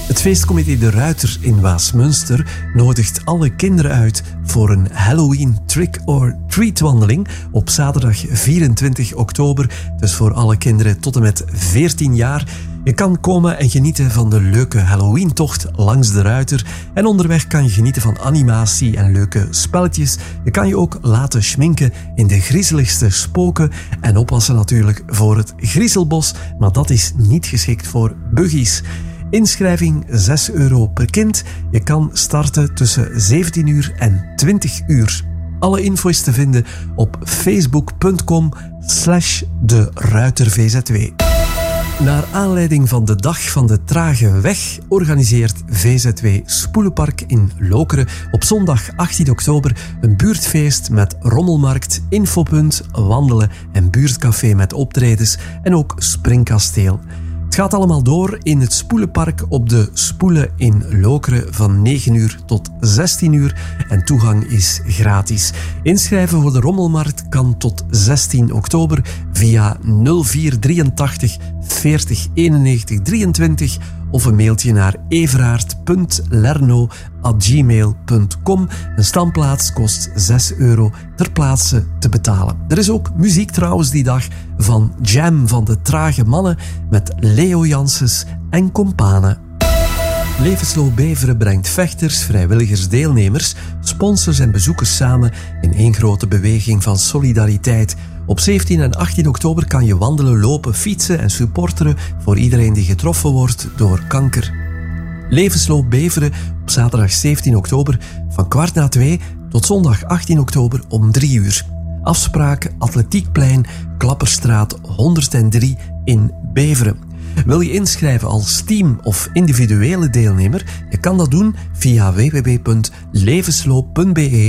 Het feestcomité De Ruiter in Waasmunster nodigt alle kinderen uit voor een Halloween trick-or-treat wandeling op zaterdag 24 oktober. Dus voor alle kinderen tot en met 14 jaar. Je kan komen en genieten van de leuke Halloween-tocht langs De Ruiter. En onderweg kan je genieten van animatie en leuke spelletjes. Je kan je ook laten schminken in de griezeligste spoken. En oppassen natuurlijk voor het griezelbos. Maar dat is niet geschikt voor buggies. Inschrijving €6 per kind. Je kan starten tussen 17 uur en 20 uur. Alle info is te vinden op facebook.com/deruitervzw. Naar aanleiding van de Dag van de Trage Weg organiseert VZW Spoelenpark in Lokeren op zondag 18 oktober een buurtfeest met rommelmarkt, infopunt, wandelen en buurtcafé met optredens en ook springkasteel. Het gaat allemaal door in het Spoelenpark op de Spoelen in Lokeren van 9 uur tot 16 uur en toegang is gratis. Inschrijven voor de rommelmarkt kan tot 16 oktober via 0483 40 91 23 of een mailtje naar everaert.lerno@gmail.com. Een standplaats kost €6 ter plaatse te betalen. Er is ook muziek trouwens die dag van Jam van de Trage Mannen met Leo Janssens en Companen. Levensloop Beveren brengt vechters, vrijwilligers, deelnemers, sponsors en bezoekers samen in één grote beweging van solidariteit. Op 17 en 18 oktober kan je wandelen, lopen, fietsen en supporteren voor iedereen die getroffen wordt door kanker. Levensloop Beveren op zaterdag 17 oktober van 1:15 tot zondag 18 oktober om 3 uur. Afspraak Atletiekplein, Klapperstraat 103 in Beveren. Wil je inschrijven als team of individuele deelnemer? Je kan dat doen via www.levensloop.be